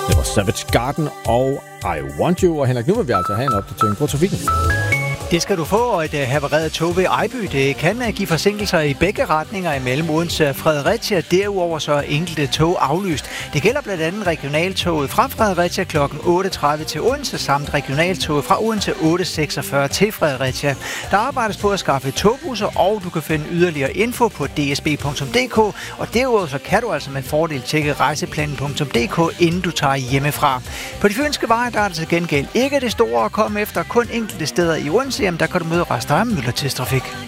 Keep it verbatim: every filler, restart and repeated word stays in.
Det var Savage Garden og I Want You. Og Henrik, nu vil vi altså have en opdatering på trafikken. Det skal du få, og et havareret tog ved Ejby. Det kan give forsinkelser i begge retninger imellem Odense og Fredericia. Derudover så er enkelte tog aflyst. Det gælder blandt andet regionaltoget fra Fredericia kl. otte tredive til Odense, samt regionaltoget fra Odense otte seksogfyrre til Fredericia. Der arbejdes på at skaffe togbusser, og du kan finde yderligere info på d s b punktum d k. Og derudover så kan du altså med fordel tjekke rejseplanen punktum d k, inden du tager hjemmefra. På de fynske veje der er det til gengæld ikke det store at komme efter. Kun enkelte steder i Odense, jamen, der kan du møde rester af myldretidstrafik.